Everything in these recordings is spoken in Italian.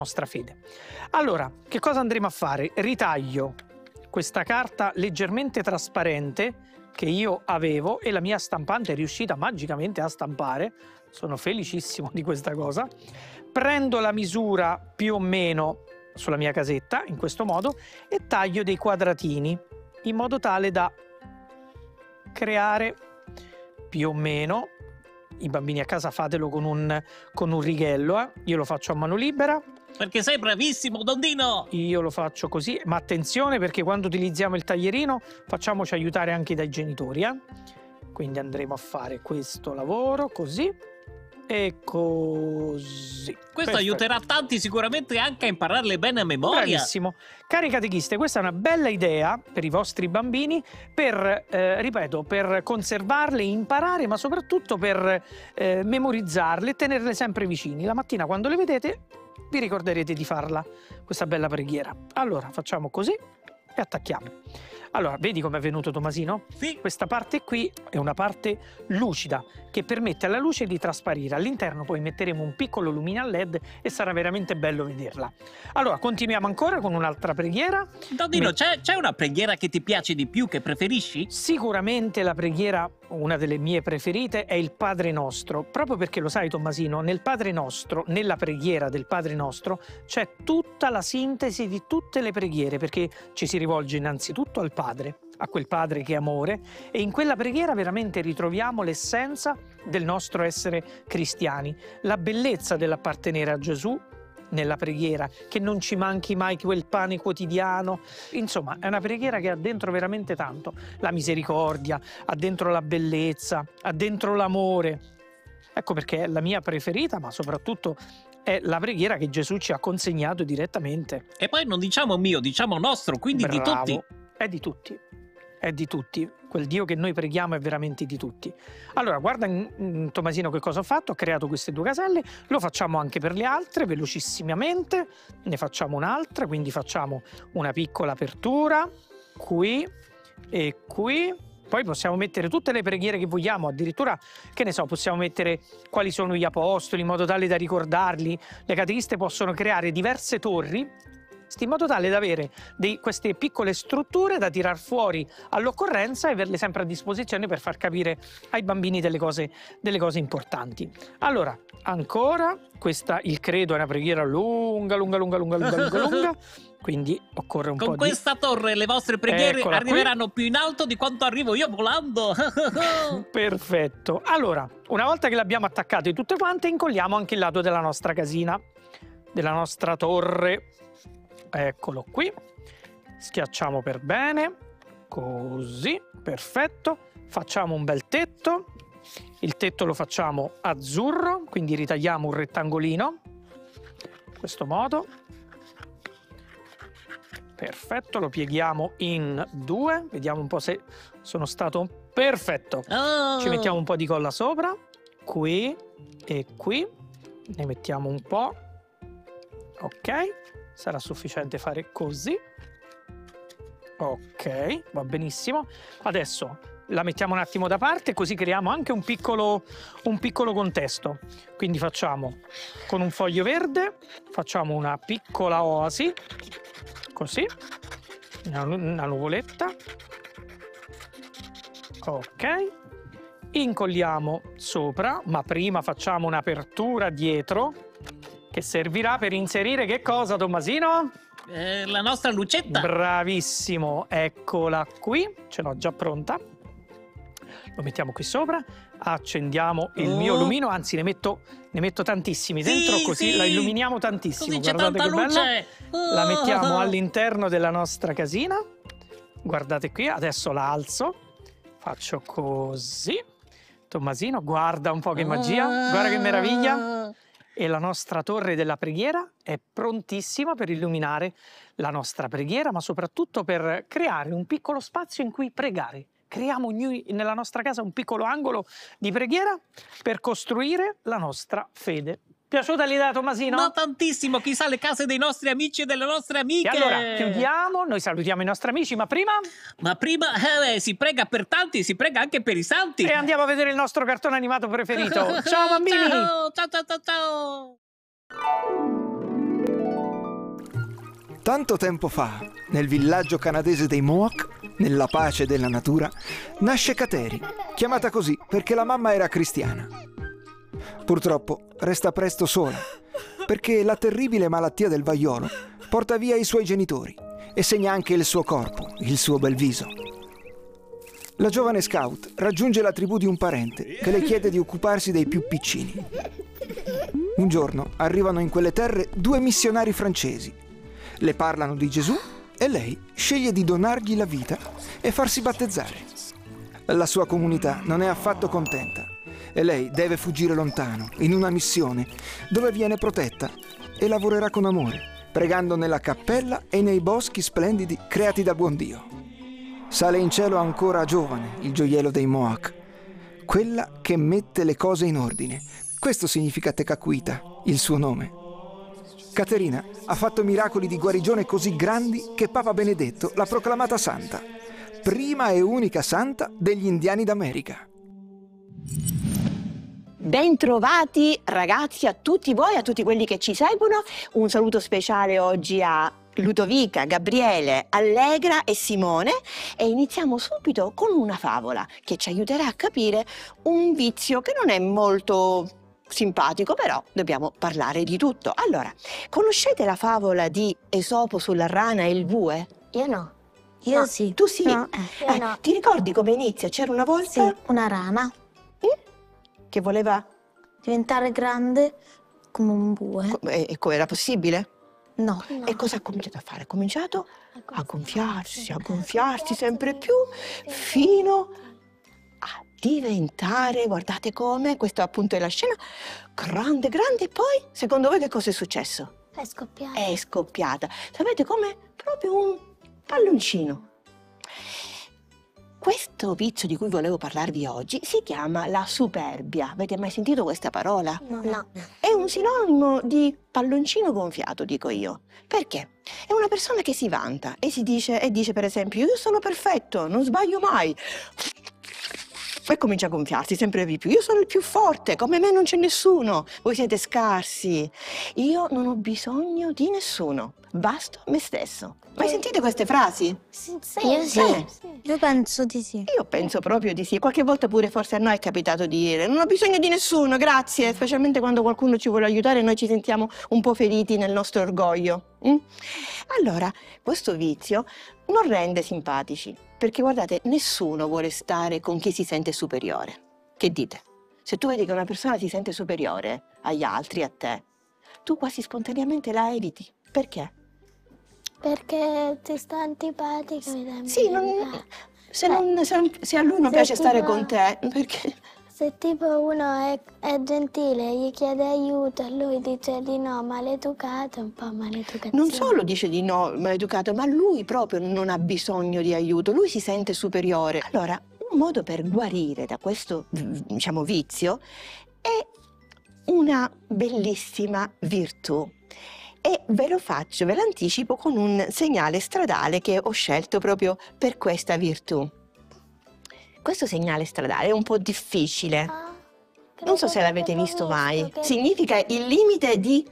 nostra fede. Allora, che cosa andremo a fare? Ritaglio questa carta leggermente trasparente che io avevo e la mia stampante è riuscita magicamente a stampare. Sono felicissimo di questa cosa. Prendo la misura più o meno sulla mia casetta, in questo modo, e taglio dei quadratini in modo tale da creare più o meno. I bambini a casa fatelo con un righello, io lo faccio a mano libera. Perché sei bravissimo, Dondino! Io lo faccio così, ma attenzione perché quando utilizziamo il taglierino facciamoci aiutare anche dai genitori. Quindi andremo a fare questo lavoro così e così. Questo aiuterà tanti sicuramente anche a impararle bene a memoria. Bravissimo. Cari catechiste, questa è una bella idea per i vostri bambini per, ripeto, per conservarle, imparare, ma soprattutto per memorizzarle e tenerle sempre vicini. La mattina quando le vedete vi ricorderete di farla, questa bella preghiera. Allora, facciamo così e attacchiamo. Allora, vedi come è venuto Tommasino? Sì. Questa parte qui è una parte lucida che permette alla luce di trasparire. All'interno poi metteremo un piccolo lumino a LED e sarà veramente bello vederla. Allora, continuiamo ancora con un'altra preghiera. Dondino, c'è una preghiera che ti piace di più, che preferisci? Sicuramente la preghiera, una delle mie preferite, è il Padre Nostro. Proprio perché lo sai Tommasino, nel Padre Nostro, nella preghiera del Padre Nostro, c'è tutta la sintesi di tutte le preghiere, perché ci si rivolge innanzitutto al Padre, a quel Padre che è amore, e in quella preghiera veramente ritroviamo l'essenza del nostro essere cristiani, la bellezza dell'appartenere a Gesù nella preghiera, che non ci manchi mai quel pane quotidiano. Insomma, è una preghiera che ha dentro veramente tanto, la misericordia, ha dentro la bellezza, ha dentro l'amore. Ecco perché è la mia preferita, ma soprattutto è la preghiera che Gesù ci ha consegnato direttamente. E poi non diciamo mio, diciamo nostro, quindi Bravo. di tutti. È di tutti. È di tutti. Quel Dio che noi preghiamo è veramente di tutti. Allora, guarda Tommasino che cosa ho fatto. Ho creato queste due caselle. Lo facciamo anche per le altre, velocissimamente. Ne facciamo un'altra, quindi facciamo una piccola apertura qui e qui. Poi possiamo mettere tutte le preghiere che vogliamo, addirittura, che ne so, possiamo mettere quali sono gli apostoli in modo tale da ricordarli. Le catechiste possono creare diverse torri in modo tale da avere queste piccole strutture da tirar fuori all'occorrenza e averle sempre a disposizione per far capire ai bambini delle cose importanti. Allora, ancora, il credo è una preghiera lunga, quindi occorre un po' di... Con questa torre le vostre preghiere arriveranno più in alto di quanto arrivo io volando. Perfetto. Allora, una volta che le abbiamo attaccate tutte quante, incolliamo anche il lato della nostra casina, della nostra torre. Eccolo qui, schiacciamo per bene, così, perfetto, facciamo un bel tetto, il tetto lo facciamo azzurro, quindi ritagliamo un rettangolino, in questo modo, perfetto, lo pieghiamo in due, vediamo un po' se sono stato perfetto, ci mettiamo un po' di colla sopra, qui e qui, ne mettiamo un po', ok. Sarà sufficiente fare così. Ok, va benissimo. Adesso la mettiamo un attimo da parte, così creiamo anche un piccolo contesto. Quindi facciamo con un foglio verde, facciamo una piccola oasi, così, una nuvoletta. Ok, incolliamo sopra, ma prima facciamo un'apertura dietro, che servirà per inserire che cosa, Tommasino? La nostra lucetta. Bravissimo, eccola qui, ce l'ho già pronta. Lo mettiamo qui sopra, accendiamo il mio lumino, anzi ne metto tantissimi dentro, così la illuminiamo tantissimo. Così c'è tanta luce. La mettiamo all'interno della nostra casina. Guardate qui, adesso la alzo, faccio così. Tommasino, guarda un po' che magia, guarda che meraviglia. E la nostra torre della preghiera è prontissima per illuminare la nostra preghiera, ma soprattutto per creare un piccolo spazio in cui pregare. Creiamo nella nostra casa un piccolo angolo di preghiera per costruire la nostra fede. Piaciuta l'idea, Tommasino? Ma tantissimo, chissà le case dei nostri amici e delle nostre amiche. E allora, chiudiamo, noi salutiamo i nostri amici, ma prima... si prega per tanti, si prega anche per i santi. E andiamo a vedere il nostro cartone animato preferito. Ciao bambini! Ciao, ciao, ciao, ciao, ciao. Tanto tempo fa, nel villaggio canadese dei Mohawk, nella pace della natura, nasce Kateri, chiamata così perché la mamma era cristiana. Purtroppo resta presto sola, perché la terribile malattia del vaiolo porta via i suoi genitori e segna anche il suo corpo, il suo bel viso. La giovane scout raggiunge la tribù di un parente che le chiede di occuparsi dei più piccini. Un giorno arrivano in quelle terre 2 missionari francesi. Le parlano di Gesù e lei sceglie di donargli la vita e farsi battezzare. La sua comunità non è affatto contenta e lei deve fuggire lontano, in una missione, dove viene protetta e lavorerà con amore, pregando nella cappella e nei boschi splendidi creati dal buon Dio. Sale in cielo ancora giovane il gioiello dei Mohawk, quella che mette le cose in ordine. Questo significa Tekakwitha, il suo nome. Caterina ha fatto miracoli di guarigione così grandi che Papa Benedetto l'ha proclamata santa, prima e unica santa degli indiani d'America. Bentrovati ragazzi, a tutti voi, a tutti quelli che ci seguono. Un saluto speciale oggi a Ludovica, Gabriele, Allegra e Simone, e iniziamo subito con una favola che ci aiuterà a capire un vizio che non è molto simpatico, però dobbiamo parlare di tutto. Allora, conoscete la favola di Esopo sulla rana e il bue? Io no. Io No, sì. tu sì? No, io no. Ti ricordi come inizia? C'era una volta Sì, una rana. che voleva... Diventare grande come un bue. E come era possibile? No. E cosa ha cominciato a fare? Ha cominciato a gonfiarsi sempre più, fino a diventare, guardate come, questa appunto è la scena, grande, grande, e poi, secondo voi che cosa è successo? È scoppiata. È scoppiata. Sapete come? Proprio un palloncino. Questo vizio di cui volevo parlarvi oggi si chiama la superbia. Avete mai sentito questa parola? No. È un sinonimo di palloncino gonfiato, dico io. Perché? È una persona che si vanta e dice per esempio: io sono perfetto, non sbaglio mai. E comincia a gonfiarsi sempre di più. Io sono il più forte, come me non c'è nessuno. Voi siete scarsi. Io non ho bisogno di nessuno. Basto me stesso. Mai sentite queste frasi? Io sì. Io penso di sì. Io penso proprio di sì. Qualche volta pure forse a noi è capitato di dire: non ho bisogno di nessuno, grazie. Specialmente quando qualcuno ci vuole aiutare e noi ci sentiamo un po' feriti nel nostro orgoglio. Allora, questo vizio non rende simpatici, perché guardate, nessuno vuole stare con chi si sente superiore. Che dite? Se tu vedi che una persona si sente superiore agli altri, a te, tu quasi spontaneamente la eviti. Perché? Perché ti sta antipatica, mi dai Sì, se a lui non piace stare con te, perché... Se tipo uno è gentile, gli chiede aiuto e lui dice di no, maleducato, è un po' maleducazione. Non solo dice di no, maleducato, ma lui proprio non ha bisogno di aiuto, lui si sente superiore. Allora, un modo per guarire da questo, diciamo, vizio è una bellissima virtù. E ve l'anticipo con un segnale stradale che ho scelto proprio per questa virtù. Questo segnale stradale è un po' difficile. Non so se l'avete visto mai. Significa il limite di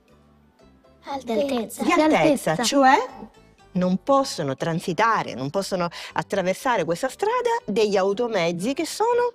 altezza, cioè non possono transitare, non possono attraversare questa strada degli automezzi che sono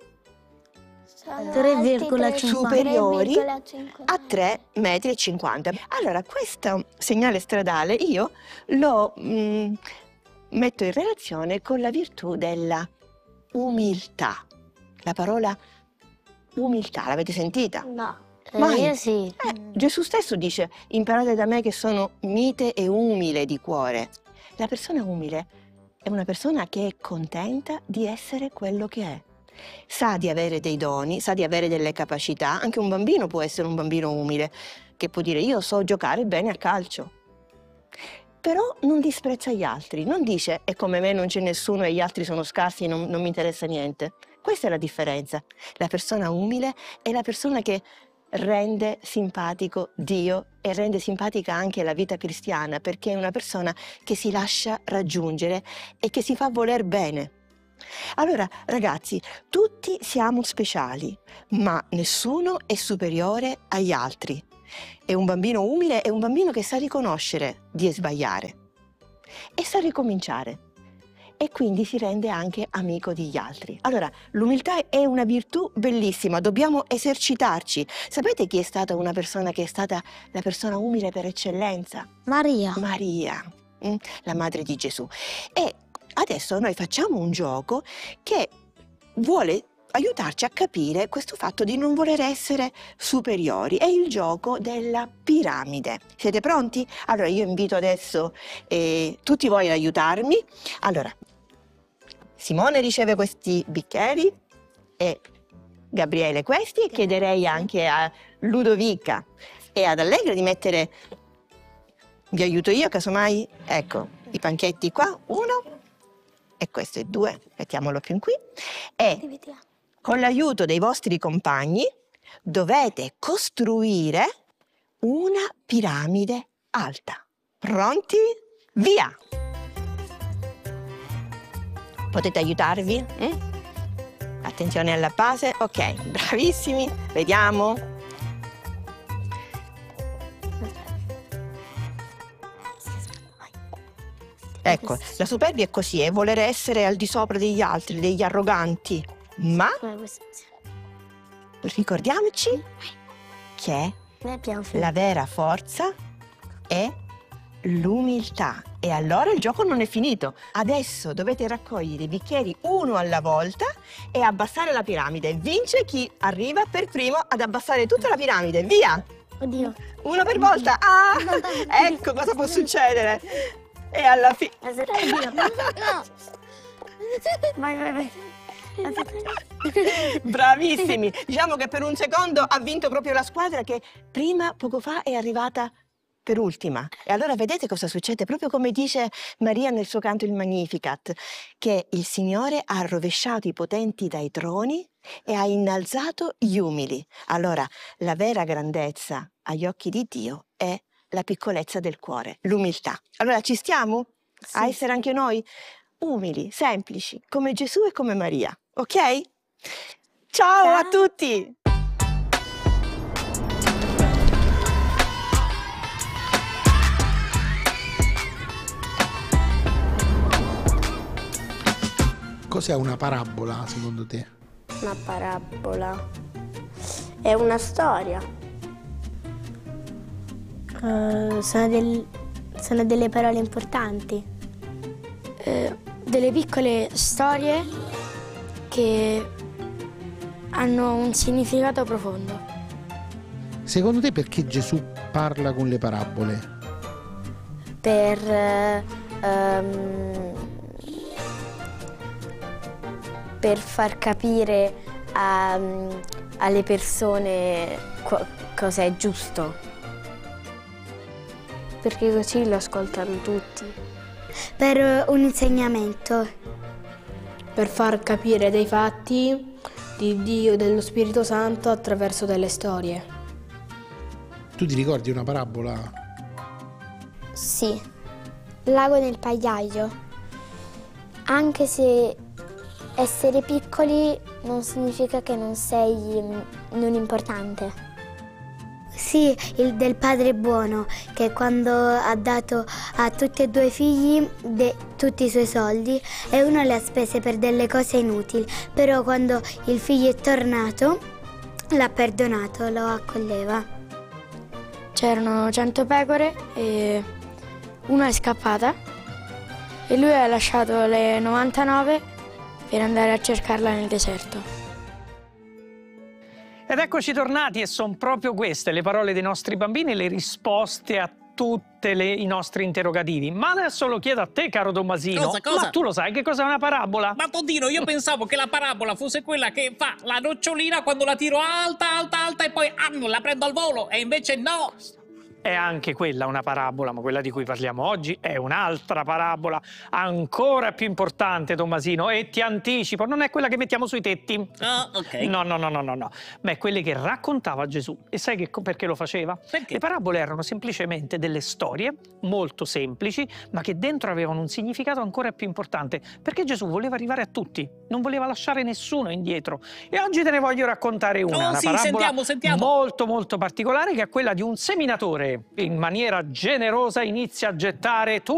3,50 superiori a 3,50 metri. Allora, questo segnale stradale io lo metto in relazione con la virtù della umiltà. La parola umiltà, l'avete sentita? No. Mai? Io sì. Gesù stesso dice: imparate da me che sono mite e umile di cuore. La persona umile è una persona che è contenta di essere quello che è. Sa di avere dei doni, sa di avere delle capacità. Anche un bambino può essere un bambino umile, che può dire: io so giocare bene a calcio. Però non disprezza gli altri, non dice: è come me non c'è nessuno e gli altri sono scarsi e non mi interessa niente. Questa è la differenza. La persona umile è la persona che rende simpatico Dio e rende simpatica anche la vita cristiana, perché è una persona che si lascia raggiungere e che si fa voler bene. Allora, ragazzi, tutti siamo speciali, ma nessuno è superiore agli altri. è un bambino umile, è un bambino che sa riconoscere di sbagliare e sa ricominciare. E quindi si rende anche amico degli altri. Allora, l'umiltà è una virtù bellissima, dobbiamo esercitarci. Sapete chi è stata una persona che è stata la persona umile per eccellenza? Maria. Maria, la madre di Gesù. E adesso noi facciamo un gioco che vuole aiutarci a capire questo fatto di non voler essere superiori. È il gioco della piramide. Siete pronti? Allora io invito adesso tutti voi ad aiutarmi. Allora, Simone riceve questi bicchieri e Gabriele questi. Chiederei anche a Ludovica e ad Allegra di mettere, vi aiuto io casomai, ecco, i panchetti qua, 1 e questo è 2, mettiamolo più in qui. E con l'aiuto dei vostri compagni dovete costruire una piramide alta. Pronti? Via! Potete aiutarvi? Attenzione alla base. Ok, bravissimi. Vediamo. Ecco, la superbia è così, è voler essere al di sopra degli altri, degli arroganti. Ma ricordiamoci che la vera forza è l'umiltà. E allora il gioco non è finito. Adesso dovete raccogliere i bicchieri uno alla volta e abbassare la piramide. Vince chi arriva per primo ad abbassare tutta la piramide. Via! Oddio. Uno per volta. Ah! Ecco cosa può succedere. E alla fine... Vai. Bravissimi. Diciamo che per un secondo ha vinto proprio la squadra che prima, poco fa, è arrivata per ultima. E allora vedete cosa succede? Proprio come dice Maria nel suo canto il Magnificat, che il Signore ha rovesciato i potenti dai troni e ha innalzato gli umili. Allora, la vera grandezza agli occhi di Dio è la piccolezza del cuore, l'umiltà. Allora, ci stiamo a essere anche noi umili, semplici, come Gesù e come Maria, ok? Ciao a tutti! Cos'è una parabola, secondo te? Una parabola è una storia. Sono delle parole importanti. Delle piccole storie che hanno un significato profondo. Secondo te perché Gesù parla con le parabole? Per far capire alle persone cosa è giusto. Perché così lo ascoltano tutti. Per un insegnamento. Per far capire dei fatti di Dio e dello Spirito Santo attraverso delle storie. Tu ti ricordi una parabola? Sì, l'ago nel pagliaio. Anche se essere piccoli non significa che non sei non importante. Sì, il del padre buono, che quando ha dato a tutti e due i figli tutti i suoi soldi e uno le ha spese per delle cose inutili, però quando il figlio è tornato l'ha perdonato, lo accoglieva. C'erano 100 pecore e una è scappata e lui ha lasciato le 99 per andare a cercarla nel deserto. Ed eccoci tornati e sono proprio queste le parole dei nostri bambini, le risposte a tutti i nostri interrogativi. Ma adesso lo chiedo a te, caro Tommasino. Cosa? Ma tu lo sai che cos'è una parabola? Ma Tondino, io pensavo che la parabola fosse quella che fa la nocciolina quando la tiro alta e poi la prendo al volo, e invece no. È anche quella una parabola, ma quella di cui parliamo oggi è un'altra parabola ancora più importante, Tommasino, e ti anticipo, non è quella che mettiamo sui tetti. Ah, ok. No, ma è quelle che raccontava Gesù. E sai perché lo faceva? Perché? Le parabole erano semplicemente delle storie molto semplici, ma che dentro avevano un significato ancora più importante, perché Gesù voleva arrivare a tutti. non voleva lasciare nessuno indietro. E oggi te ne voglio raccontare una sì, parabola sentiamo. molto molto particolare, che è quella di un seminatore. In maniera generosa inizia a gettare